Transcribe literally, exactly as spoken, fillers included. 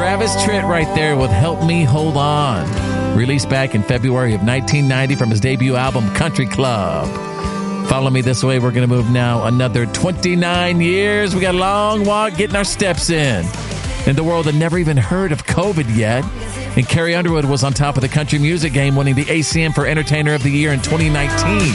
Travis Tritt right there with Help Me Hold On. Released back in February of nineteen ninety from his debut album, Country Club. Follow me this way. We're going to move now another twenty-nine years. We got a long walk getting our steps in. In the world that never even heard of COVID yet. And Carrie Underwood was on top of the country music game, winning the A C M for Entertainer of the Year in twenty nineteen.